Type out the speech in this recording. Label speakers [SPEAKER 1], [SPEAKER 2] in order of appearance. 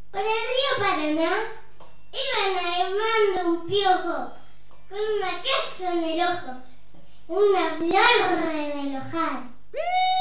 [SPEAKER 1] Por el río Paraná iban armando un piojo con un hachazo en el ojo, una flor en el ojal.